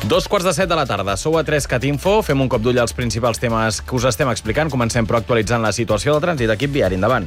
2:15 de la tarda. Sou a 3cat Info. Fem un cop d'ull als principals temes que us estem explicant. Comencem però actualitzant la situació del trànsit. Equip viari, endavant.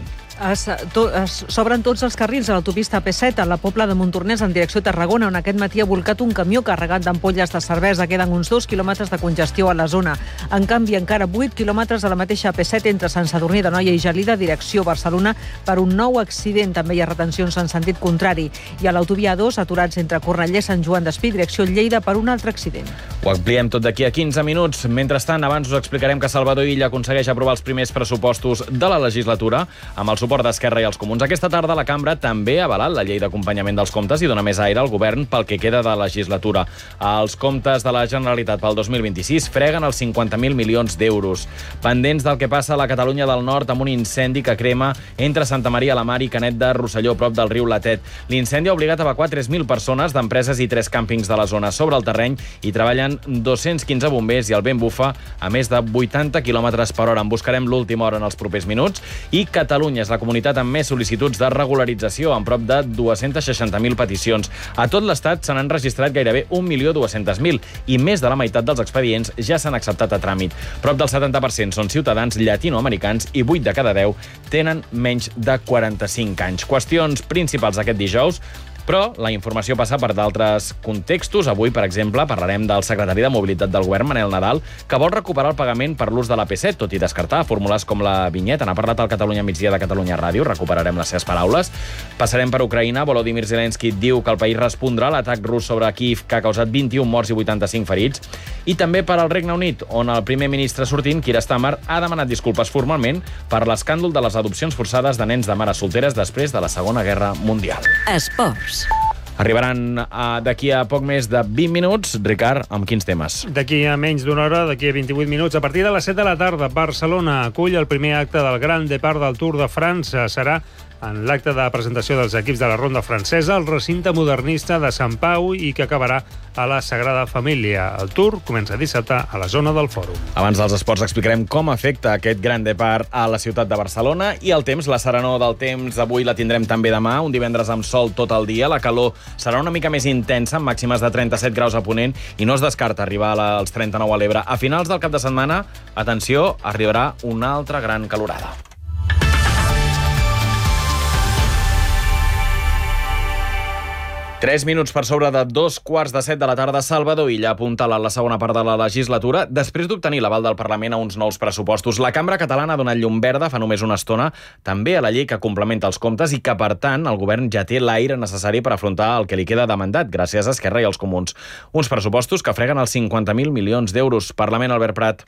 S'obren tots els carrils a l'autopista P7 a la Pobla de Montornès en direcció a Tarragona, on aquest matí ha volcat un camió carregat d'ampolles de cervesa. Queden uns 2 quilòmetres de congestió a la zona. En canvi, encara 8 quilòmetres a la mateixa P7 entre Sant Sadurní d'Anoia i Gelida, direcció Barcelona, per un nou accident. També hi ha retencions en sentit contrari. I a l'autovia 2, aturats entre Cornellà i Sant Joan d'Espí, direcció Lleida, per un altre accident. Ho ampliem tot d'aquí a 15 minuts. Mentrestant, abans us explicarem que Salvador Illa aconsegueix aprovar els primers pressupostos de la legislatura amb el suport d'Esquerra i els Comuns. Aquesta tarda la Cambra també ha avalat la llei d'acompanyament dels comptes i dona més aire al govern pel que queda de legislatura. Els comptes de la Generalitat pel 2026 freguen els 50.000 milions d'euros. Pendents del que passa a la Catalunya del Nord amb un incendi que crema entre Santa Maria la Mar i Canet de Rosselló, prop del riu Latet. L'incendi ha obligat a evacuar 3.000 persones d'empreses i 3 càmpings de la zona. Sobre el terreny hi treballen 215 bombers i el vent bufa a més de 80 km/h. En buscarem l'última hora en els propers minuts. I Catalunya és la comunitat amb més sol·licituds de regularització, amb prop de 260.000 peticions. A tot l'Estat se n'han registrat gairebé 1.200.000 i més de la meitat dels expedients ja s'han acceptat a tràmit. Prop del 70% són ciutadans llatinoamericans i 8 de cada 10 tenen menys de 45 anys. Qüestions principals aquest dijous, però la informació passa per d'altres contextos. Avui, per exemple, parlarem del secretari de Mobilitat del Govern, Manel Nadal, que vol recuperar el pagament per l'ús de la P7, tot i descartar fórmules com la vinyeta. N'ha parlat al Catalunya Migdia de Catalunya Ràdio, recuperarem les seves paraules. Passarem per Ucraïna. Volodymyr Zelensky diu que el país respondrà a l'atac rus sobre Kíev, que ha causat 21 morts i 85 ferits. I també per al Regne Unit, on el primer ministre sortint, Keir Starmer, ha demanat disculpes formalment per l'escàndol de les adopcions forçades de nens de mares solteres després de la Segona Guerra Mundial. Esports. Arribaran d'aquí a poc més de 20 minuts. Ricard, amb quins temes? D'aquí a menys d'una hora, d'aquí a 28 minuts, a partir de les 7 de la tarda, Barcelona acull el primer acte del Grand Départ del Tour de França. Serà en l'acte de presentació dels equips de la ronda francesa al recinte modernista de Sant Pau i que acabarà a la Sagrada Família. El Tour comença dissabte a la zona del Fòrum. Abans dels esports explicarem com afecta aquest Grand Départ a la ciutat de Barcelona i el temps, la serenor del temps avui la tindrem també demà, un divendres amb sol tot el dia. La calor serà una mica més intensa, amb màximes de 37 graus a Ponent i no es descarta arribar als 39 a l'Ebre. A finals del cap de setmana, atenció, arribarà una altra gran calorada. Tres minuts per sobre de 2:15 de la tarda. Salvador Illa apuntala la segona part de la legislatura. Després d'obtenir l'aval del Parlament a uns nous pressupostos, la Cambra Catalana ha donat llum verda fa només una estona també a la llei que complementa els comptes i que, per tant, el govern ja té l'aire necessari per afrontar el que li queda de mandat, gràcies a Esquerra i als Comuns. Uns pressupostos que freguen els 50.000 milions d'euros. Parlament, Albert Prat.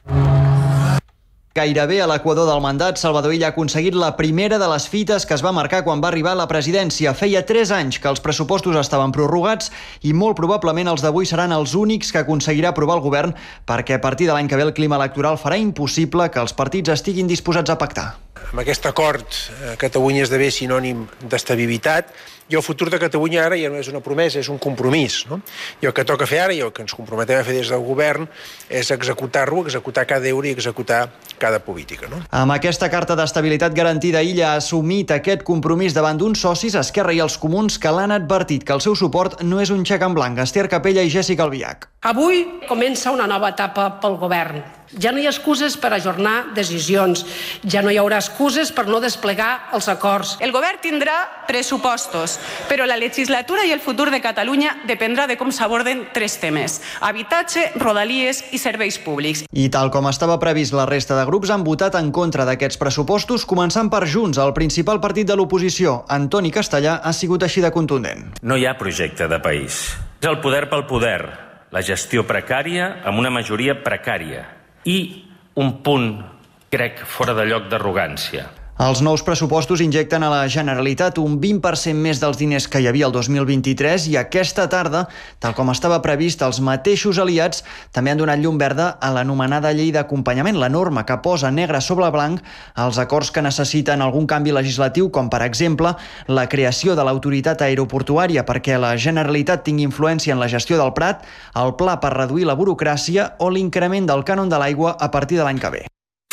Gairebé a l'equador del mandat, Salvador Illa ha aconseguit la primera de les fites que es va marcar quan va arribar a la presidència. Feia 3 anys que els pressupostos estaven prorrogats i molt probablement els d'avui seran els únics que aconseguirà aprovar el govern, perquè a partir de l'any que ve el clima electoral farà impossible que els partits estiguin disposats a pactar. Amb aquest acord, Catalunya esdevé sinònim d'estabilitat i el futur de Catalunya ara ja no és una promesa, és un compromís. No? I el que toca fer ara i el que ens comprometem a fer des del govern és executar-lo, executar cada euro i executar cada política. No? Amb aquesta carta d'estabilitat garantida, Illa ha assumit aquest compromís davant d'uns socis, Esquerra i els Comuns, que l'han advertit que el seu suport no és un xec en blanc. Esther Capella i Jèssica Albiach. Avui comença una nova etapa pel govern. Ja no hi ha excuses per ajornar decisions, ja no hi haurà excuses per no desplegar els acords. El govern tindrà pressupostos, però la legislatura i el futur de Catalunya dependrà de com s'aborden 3 temes: habitatge, rodalies i serveis públics. I tal com estava previst, la resta de grups han votat en contra d'aquests pressupostos, començant per Junts, el principal partit de l'oposició. Antoni Castellà ha sigut així de contundent. No hi ha projecte de país. És el poder pel poder, la gestió precària amb una majoria precària i un punt, crec, fora de lloc d'arrogància. Els nous pressupostos injecten a la Generalitat un 20% més dels diners que hi havia el 2023 i aquesta tarda, tal com estava previst, els mateixos aliats també han donat llum verda a l'anomenada llei d'acompanyament, la norma que posa negre sobre blanc els acords que necessiten algun canvi legislatiu, com per exemple la creació de l'autoritat aeroportuària perquè la Generalitat tingui influència en la gestió del Prat, el pla per reduir la burocràcia o l'increment del cànon de l'aigua a partir de l'any que ve.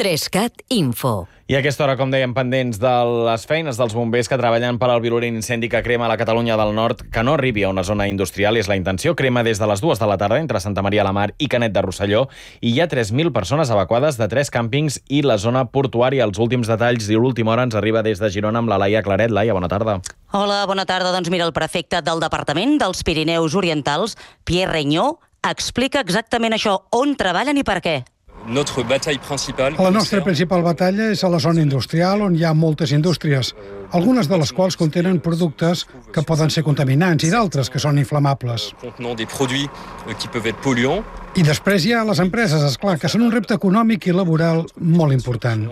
3CAT Info. I a aquesta hora, com dèiem, pendents de les feines dels bombers que treballen per al virulent incendi que crema a la Catalunya del Nord, que no arribi a una zona industrial, és la intenció. Crema des de les 2 de la tarda entre Santa Maria la Mar i Canet de Rosselló, i hi ha 3.000 persones evacuades de 3 càmpings i la zona portuària. Els últims detalls i l'última hora ens arriba des de Girona amb la Laia Claret. Laia, bona tarda. Hola, bona tarda. Doncs mira, el prefecte del Departament dels Pirineus Orientals, Pierre Regnault, explica exactament això, on treballen i per què. La nostra principal batalla és a la zona industrial, on hi ha moltes indústries, algunes de les quals contenen productes que poden ser contaminants i d'altres que són inflamables. I després hi ha les empreses, esclar, que són un repte econòmic i laboral molt important.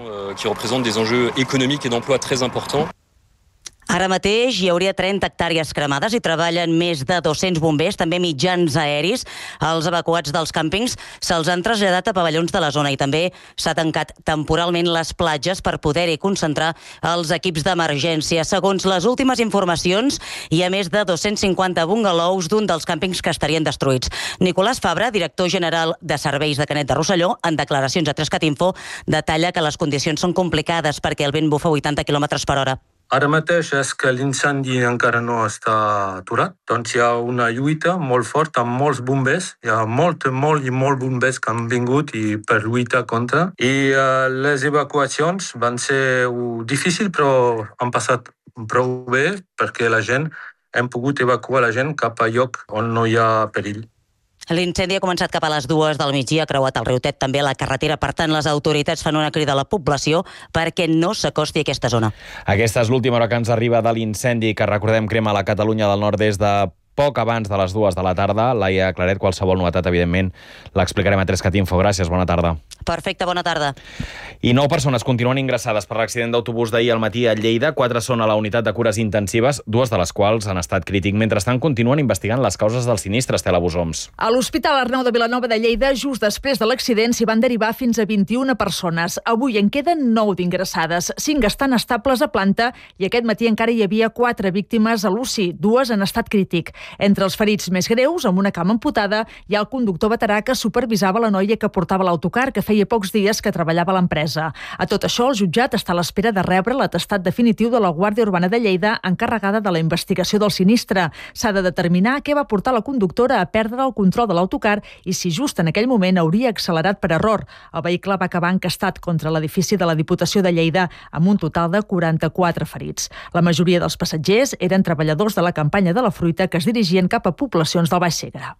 Ara mateix hi hauria 30 hectàrees cremades i treballen més de 200 bombers, també mitjans aeris. Els evacuats dels càmpings se'ls han traslladat a pavellons de la zona i també s'ha tancat temporalment les platges per poder-hi concentrar els equips d'emergència. Segons les últimes informacions, hi ha més de 250 bungalows d'un dels càmpings que estarien destruïts. Nicolás Fabra, director general de serveis de Canet de Rosselló, en declaracions a 3CAT Info, detalla que les condicions són complicades perquè el vent bufa 80 km per hora. Ara mateix és que l'incendi encara no està aturat, doncs hi ha una lluita molt forta amb molts bombers, hi ha molt bombers que han vingut i per lluitar contra, i les evacuacions van ser difícils però han passat prou bé perquè hem pogut evacuar la gent cap a lloc on no hi ha perill. L'incendi ha començat cap a les 2 del migdia, ha creuat el riu Tet, també a la carretera. Per tant, les autoritats fan una crida a la població perquè no s'acosti a aquesta zona. Aquesta és l'última hora que ens arriba de l'incendi que, recordem, crema a la Catalunya del Nord des de poc abans de les 2 de la tarda. Laia Claret, qualsevol novetat, evidentment, l'explicarem a 3CAT Info. Gràcies, bona tarda. Perfecte, bona tarda. I 9 persones continuen ingressades per l'accident d'autobús d'ahir al matí a Lleida. 4 són a la unitat de cures intensives, 2 de les quals han estat crític. Mentrestant, continuen investigant les causes del sinistre, Estela Busoms. A l'Hospital Arnau de Vilanova de Lleida, just després de l'accident, s'hi van derivar fins a 21 persones. Avui en queden 9 d'ingressades, 5 estan estables a planta i aquest matí encara hi havia 4 víctimes a l'UCI, 2 en estat crític. Entre els ferits més greus, amb una cama amputada, hi ha el conductor veterà que supervisava la noia que portava l'autocar, que feia pocs dies que treballava a l'empresa. A tot això, el jutjat està a l'espera de rebre l'atestat definitiu de la Guàrdia Urbana de Lleida encarregada de la investigació del sinistre. S'ha de determinar què va portar la conductora a perdre el control de l'autocar i si just en aquell moment hauria accelerat per error. El vehicle va acabar encastat contra l'edifici de la Diputació de Lleida amb un total de 44 ferits. La majoria dels passatgers eren treballadors de la campanya de la fruita que es dirigien cap a poblacions del Baix Segre.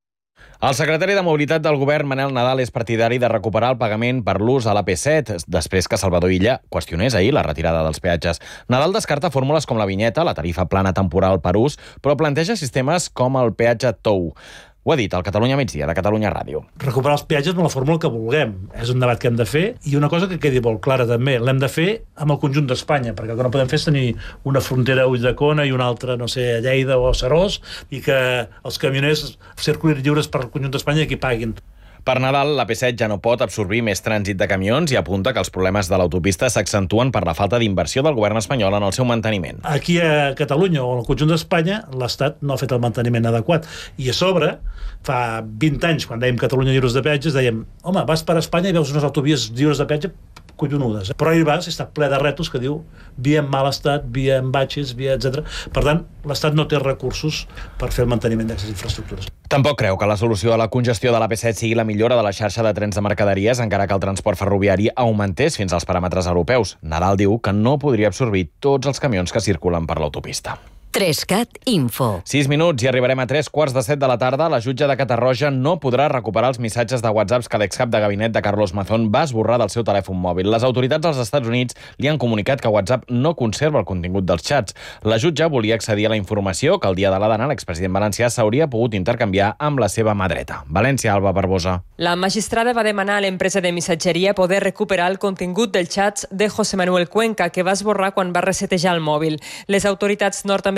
El secretari de Mobilitat del Govern, Manel Nadal, és partidari de recuperar el pagament per l'ús a l'AP7, després que Salvador Illa qüestionés ahir la retirada dels peatges. Nadal descarta fórmules com la vinyeta, la tarifa plana temporal per ús, però planteja sistemes com el peatge tou. Ho ha dit al Catalunya Migdia, de Catalunya Ràdio. Recuperar els peatges amb la fórmula que vulguem. És un debat que hem de fer, i una cosa que quedi molt clara també, l'hem de fer amb el conjunt d'Espanya, perquè el que no podem fer és tenir una frontera a Ulldecona i una altra, no sé, a Lleida o a Serós, i que els camioners circulin lliures per el conjunt d'Espanya i qui paguin. Per Nadal, l'AP7 ja no pot absorbir més trànsit de camions i apunta que els problemes de l'autopista s'accentuen per la falta d'inversió del govern espanyol en el seu manteniment. Aquí a Catalunya o al conjunt d'Espanya, l'Estat no ha fet el manteniment adequat. I a sobre, fa 20 anys, quan dèiem Catalunya lliures de peatges, dèiem, home, vas per Espanya i veus unes autovies lliures de peatge collonudes. Però hi vas, està ple de rètols que diu via en mal estat, via en batxes, via etc. Per tant, l'Estat no té recursos per fer el manteniment d'aquestes infraestructures. Tampoc creu que la solució a la congestió de l'AP7 sigui la millora de la xarxa de trens de mercaderies, encara que el transport ferroviari augmentés fins als paràmetres europeus. Nadal diu que no podria absorbir tots els camions que circulen per l'autopista. 3CAT Info. 6 minuts i arribarem a 3:45 de la tarda. La jutge de Catarroja no podrà recuperar els missatges de WhatsApp que l'excap de gabinet de Carlos Mazón va esborrar del seu telèfon mòbil. Les autoritats dels Estats Units li han comunicat que WhatsApp no conserva el contingut dels xats. La jutge volia accedir a la informació que el dia de la dana l'expresident valencià s'hauria pogut intercanviar amb la seva mà dreta. València, Alba Barbosa. La magistrada va demanar a l'empresa de missatgeria poder recuperar el contingut dels xats de José Manuel Cuenca, que va esborrar quan va resetejar el mòbil. Les autoritats nord-americanes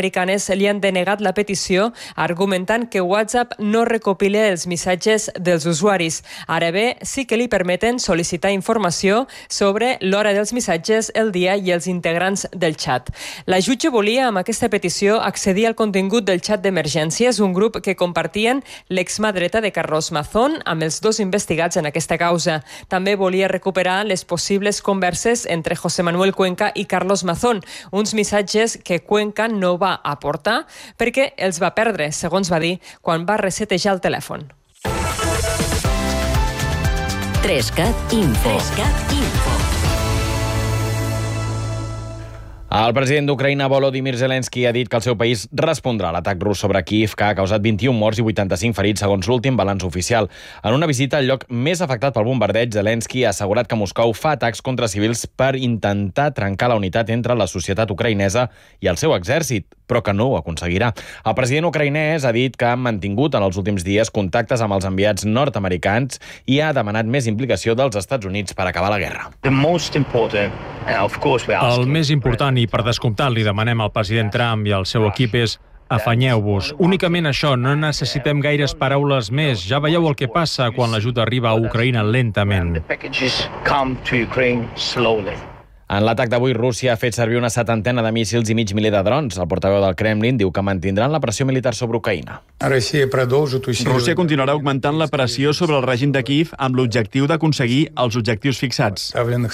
nord-americanes li han denegat la petició, argumentant que WhatsApp no recopila els missatges dels usuaris. Ara bé, sí que li permeten sol·licitar informació sobre l'hora dels missatges, el dia i els integrants del xat. La jutge volia, amb aquesta petició, accedir al contingut del xat d'emergències, un grup que compartien l'exma dreta de Carlos Mazón amb els dos investigats en aquesta causa. També volia recuperar les possibles converses entre José Manuel Cuenca i Carlos Mazón, uns missatges que Cuenca no va aportar perquè els va perdre, segons va dir, quan va resetejar el telèfon. 3CAT Info. El president d'Ucraïna, Volodymyr Zelensky, ha dit que el seu país respondrà a l'atac rus sobre Kíev, que ha causat 21 morts i 85 ferits, segons l'últim balanç oficial. En una visita al lloc més afectat pel bombardeig, Zelensky ha assegurat que Moscou fa atacs contra civils per intentar trencar la unitat entre la societat ucraïnesa i el seu exèrcit, però que no ho aconseguirà. El president ucraïnès ha dit que han mantingut en els últims dies contactes amb els enviats nord-americans i ha demanat més implicació dels Estats Units per acabar la guerra. El més important, i per descomptat li demanem al president Trump i al seu equip, és afanyeu-vos. Únicament això, no necessitem gaires paraules més. Ja veieu el que passa quan l'ajuda arriba a Ucraïna lentament. En l'atac d'avui, Rússia ha fet servir una setantena de míssils i mig miler de drons. El portaveu del Kremlin diu que mantindran la pressió militar sobre Ucraïna. Rússia continuarà augmentant la pressió sobre el règim de Kíev amb l'objectiu d'aconseguir els objectius fixats.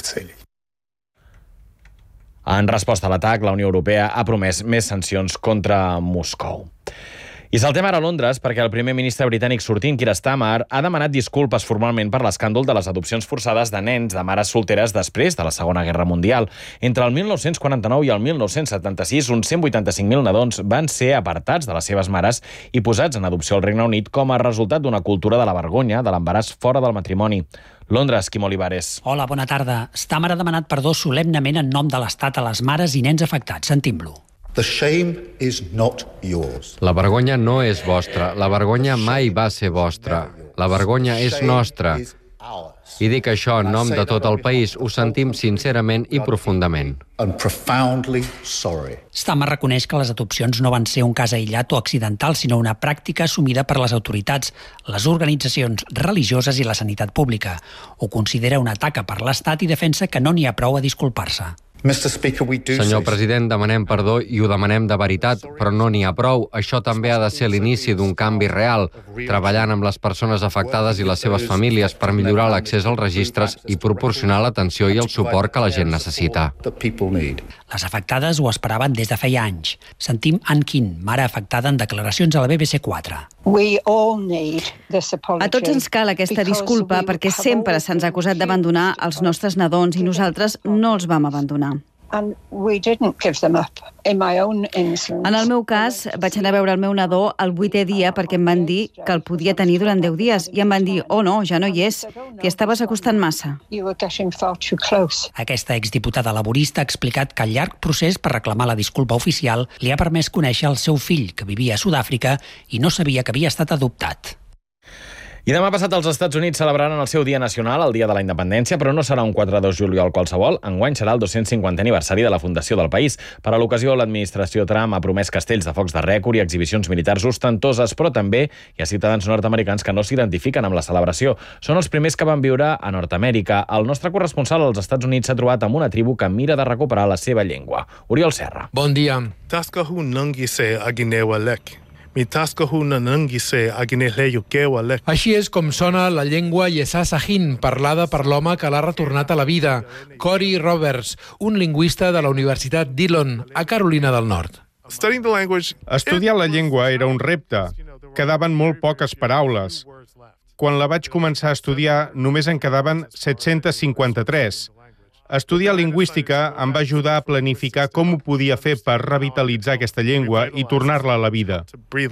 En resposta a l'atac, la Unió Europea ha promès més sancions contra Moscou. I saltem ara a Londres perquè el primer ministre britànic sortint, Keir Starmer, ha demanat disculpes formalment per l'escàndol de les adopcions forçades de nens de mares solteres després de la Segona Guerra Mundial. Entre el 1949 i el 1976, uns 185.000 nadons van ser apartats de les seves mares i posats en adopció al Regne Unit com a resultat d'una cultura de la vergonya de l'embaràs fora del matrimoni. Londres, Quim Olivares. Hola, bona tarda. Starmer ha demanat perdó solemnement en nom de l'Estat a les mares i nens afectats. Sentim-lo. The shame is not yours. La vergonya no és vostra. La vergonya mai va ser vostra. La vergonya és nostra. I dic això en nom de tot el país. Ho sentim sincerament i profundament. Starmer reconeix que les adopcions no van ser un cas aïllat o accidental, sinó una pràctica assumida per les autoritats, les organitzacions religioses i la sanitat pública. Ho considera un atac per l'Estat i defensa que no n'hi ha prou a disculpar-se. Senyor president, demanem perdó i ho demanem de veritat, però no n'hi ha prou. Això també ha de ser l'inici d'un canvi real, treballant amb les persones afectades i les seves famílies per millorar l'accés als registres i proporcionar l'atenció i el suport que la gent necessita. Les afectades ho esperaven des de feia anys. Sentim Ann King, mare afectada, en declaracions a la BBC 4. A tots ens cal aquesta disculpa perquè sempre se'ns ha acusat d'abandonar els nostres nadons i nosaltres no els vam abandonar. En el meu cas, vaig anar a veure el meu nadó el 8è dia perquè em van dir que el podia tenir durant 10 dies i em van dir, oh no, ja no hi és, t'hi estaves acostant massa. Aquesta exdiputada laborista ha explicat que el llarg procés per reclamar la disculpa oficial li ha permès conèixer el seu fill, que vivia a Sud-àfrica i no sabia que havia estat adoptat. I demà passat els Estats Units celebraran el seu Dia Nacional, el Dia de la Independència, però no serà un 4 de juliol qualsevol. Enguany serà el 250è aniversari de la fundació del país. Per a l'ocasió, l'administració Trump ha promès castells de focs de rècord i exhibicions militars ostentoses, però també hi ha ciutadans nord-americans que no s'identifiquen amb la celebració. Són els primers que van viure a Nord-Amèrica. El nostre corresponsal als Estats Units s'ha trobat amb una tribu que mira de recuperar la seva llengua. Oriol Serra. Bon dia. Taskahu nangise aginewalek. Així és com sona la llengua Yesà Sahin, parlada per l'home que l'ha retornat a la vida, Corey Roberts, un lingüista de la Universitat Dillon, a Carolina del Nord. Estudiar la llengua era un repte. Quedaven molt poques paraules. Quan la vaig començar a estudiar, només en quedaven 753. Estudiar lingüística em va ajudar a planificar com ho podia fer per revitalitzar aquesta llengua i tornar-la a la vida.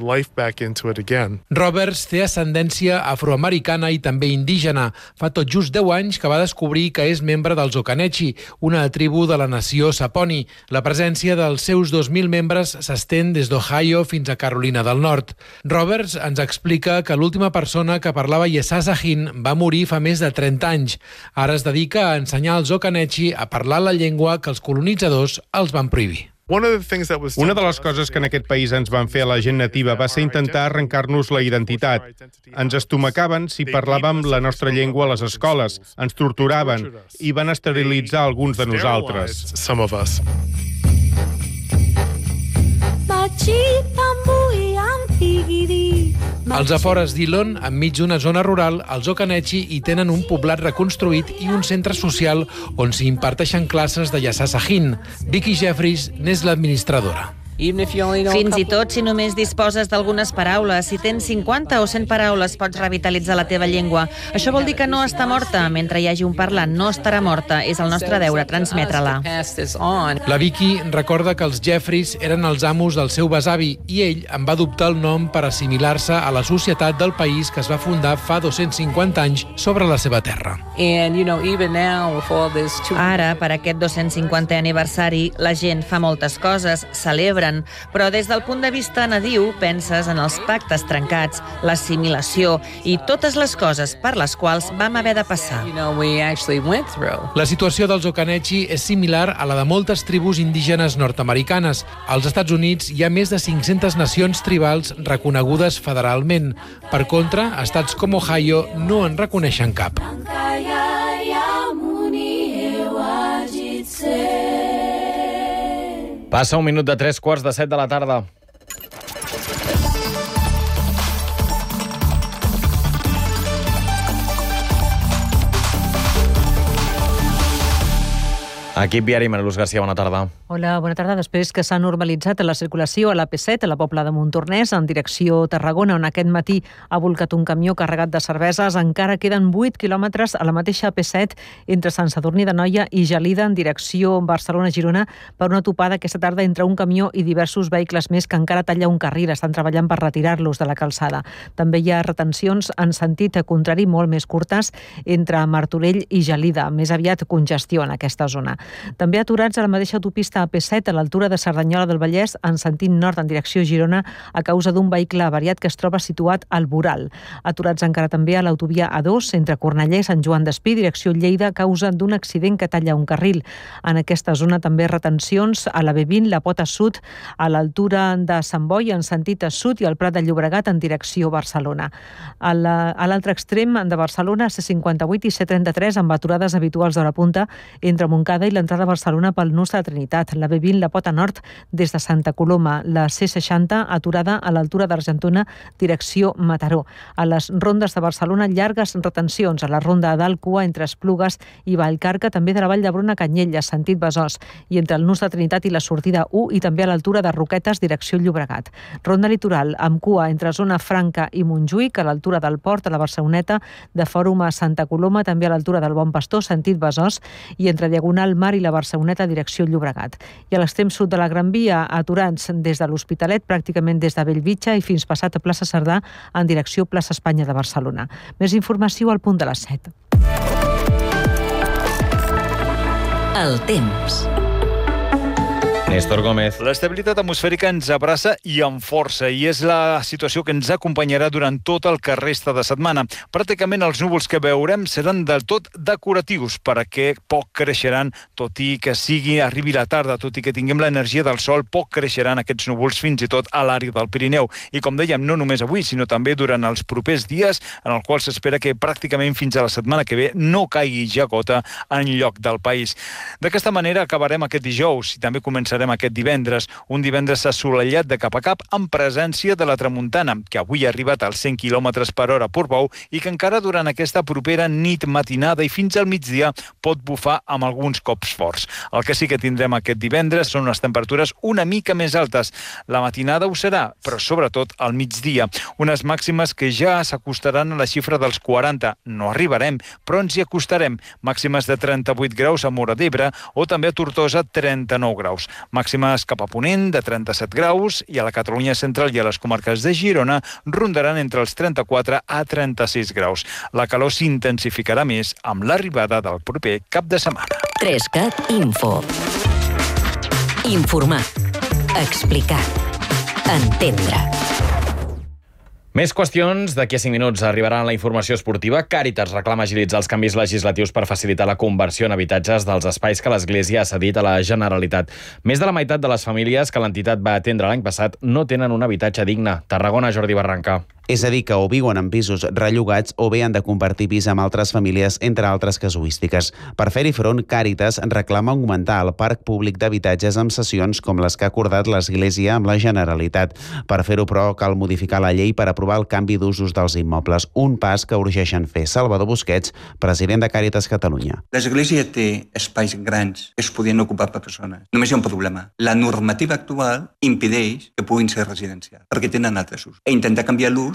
Roberts té ascendència afroamericana i també indígena. Fa tot just 10 anys que va descobrir que és membre dels Occanechi, una tribu de la nació Saponi. La presència dels seus 2.000 membres s'estén des d'Ohio fins a Carolina del Nord. Roberts ens explica que l'última persona que parlava Yesà Sahin va morir fa més de 30 anys. Ara es dedica a ensenyar als Occanechi a parlar la llengua que els colonitzadors els van prohibir. Una de les coses que en aquest país ens van fer a la gent nativa va ser intentar arrencar-nos la identitat. Ens estomacaven si parlàvem la nostra llengua a les escoles, ens torturaven i van esterilitzar alguns de nosaltres. Als afores d'Elon, enmig d'una zona rural, els Occanechi hi tenen un poblat reconstruït i un centre social on s'hi imparteixen classes de Yasasahin. Vicky Jeffries n'és l'administradora. Fins i tot si només disposes d'algunes paraules, si tens 50 o 100 paraules pots revitalitzar la teva llengua. Això vol dir que no està morta. Mentre hi hagi un parlant no estarà morta. És el nostre deure transmetre-la. La Vicky recorda que els Jeffries eren els amos del seu besavi i ell en va adoptar el nom per assimilar-se a la societat del país que es va fundar fa 250 anys sobre la seva terra. Ara, per aquest 250è aniversari, la gent fa moltes coses, celebra, però des del punt de vista nadiu penses en els pactes trencats, l'assimilació i totes les coses per les quals vam haver de passar. La situació dels Occanechi és similar a la de moltes tribus indígenes nord-americanes. Als Estats Units hi ha més de 500 nacions tribals reconegudes federalment. Per contra, estats com Ohio no en reconeixen cap. Passa un minut de 7:03 de la tarda. Equip viari, Mariluz Garcia, bona tarda. Hola, bona tarda. Després que s'ha normalitzat la circulació a l'AP7, a la Pobla de Montornès, en direcció Tarragona, on aquest matí ha volcat un camió carregat de cerveses, encara queden 8 quilòmetres a la mateixa AP7 entre Sant Sadurní d'Anoia i Gelida, en direcció Barcelona-Girona, per una topada aquesta tarda entre un camió i diversos vehicles més que encara talla un carril. Estan treballant per retirar-los de la calçada. També hi ha retencions en sentit contrari molt més curtes entre Martorell i Gelida, més aviat congestió en aquesta zona. També aturats a la mateixa autopista AP7 a l'altura de Cerdanyola del Vallès en sentit nord en direcció Girona a causa d'un vehicle avariat que es troba situat al Boral. Aturats encara també a l'autovia A2 entre Cornellà i Sant Joan d'Espí, direcció Lleida, a causa d'un accident que talla un carril. En aquesta zona també retencions a la B20, la Pota Sud, a l'altura de Sant Boi en sentit sud i al Prat de Llobregat en direcció Barcelona. A l'altre extrem de Barcelona, C58 i C33 amb aturades habituals d'hora punta entre Montcada i l'entrada a Barcelona pel nus de la Trinitat, la B20, la Pota Nord des de Santa Coloma, la C60 aturada a l'altura d'Argentona, direcció Mataró. A les rondes de Barcelona, llargues retencions a la ronda de Dalt, cua entre Esplugues i Vallcarca, també de la Vall d'Hebron a Canyelles, sentit Besòs, i entre el nus de Trinitat i la sortida 1 i també a l'altura de Roquetes, direcció Llobregat. Ronda litoral amb cua entre zona Franca i Montjuïc, a l'altura del Port, a la Barceloneta, de Fòrum a Santa Coloma, també a l'altura del Bon Pastor, sentit Besòs, i entre Diagonal Mar i la Barceloneta, direcció Llobregat. I a l'extrem sud de la Gran Via, aturats des de l'Hospitalet, pràcticament des de Bellvitge i fins passat a plaça Cerdà, en direcció plaça Espanya de Barcelona. Més informació al punt de les 7. El temps. Néstor Gómez. L'estabilitat atmosfèrica ens abraça i amb força, i és la situació que ens acompanyarà durant tot el que resta de setmana. Pràcticament els núvols que veurem seran del tot decoratius, perquè poc creixeran, tot i que arribi la tarda, tot i que tinguem l'energia del sol, poc creixeran aquests núvols fins i tot a l'àrea del Pirineu. I com dèiem, no només avui, sinó també durant els propers dies, en el qual s'espera que pràcticament fins a la setmana que ve no caigui ja gota en lloc del país. D'aquesta manera acabarem aquest dijous i també començarem aquest divendres, un divendres assolellat de cap a cap amb presència de la tramuntana, que avui ha arribat als 100 km per hora a Portbou i que encara durant aquesta propera nit matinada i fins al migdia pot bufar amb alguns cops forts. El que sí que tindrem aquest divendres són unes temperatures una mica més altes. La matinada ho serà, però sobretot al migdia. Unes màximes que ja s'acostaran a la xifra dels 40. No arribarem, però ens hi acostarem. Màximes de 38 graus a Móra d'Ebre o també a Tortosa 39 graus. Màximes cap a Ponent de 37 graus i a la Catalunya central i a les comarques de Girona rondaran entre els 34 a 36 graus. La calor s'intensificarà més amb l'arribada del proper cap de setmana. 3CAT Info. Informar. Explicar. Entendre. Més qüestions. D'aquí a 5 minuts arribarà la informació esportiva. Càritas reclama agilitzar els canvis legislatius per facilitar la conversió en habitatges dels espais que l'Església ha cedit a la Generalitat. Més de la meitat de les famílies que l'entitat va atendre l'any passat no tenen un habitatge digne. Tarragona, Jordi Barranca. És a dir, que o viuen en pisos rellogats o bé han de compartir pis amb altres famílies, entre altres casuístiques. Per fer-hi front, Càritas reclama augmentar el parc públic d'habitatges amb cessions com les que ha acordat l'Església amb la Generalitat. Per fer-ho, però, cal modificar la llei per aprovar el canvi d'usos dels immobles, un pas que urgeixen fer. Salvador Busquets, president de Càritas Catalunya. L'Església té espais grans que es podien ocupar per persones. Només hi ha un problema. La normativa actual impedeix que puguin ser residencials, perquè tenen altres usos. Intentar canviar l'ús